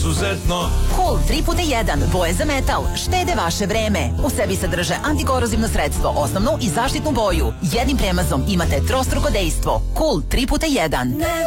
izuzetno. Cool 3x1, boje za metal, štede vaše vreme. U sebi sadrže antikorozivno sredstvo, osnovnu i zaštitnu boju. Jednim premazom imate trostruko dejstvo. Cool 3x1.